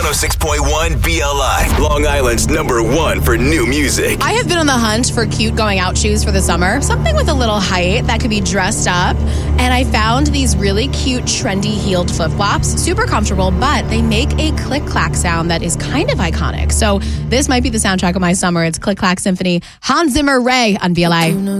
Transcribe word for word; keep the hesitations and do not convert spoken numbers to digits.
oh six point one B L I, Long Island's number one for new music. I have been on the hunt for cute going out shoes for the summer. Something with a little height that could be dressed up. And I found these really cute, trendy heeled flip-flops. Super comfortable, but they make a click-clack sound that is kind of iconic. So this might be the soundtrack of my summer. It's Click Clack Symphony. Hans Zimmer Ray on B L I.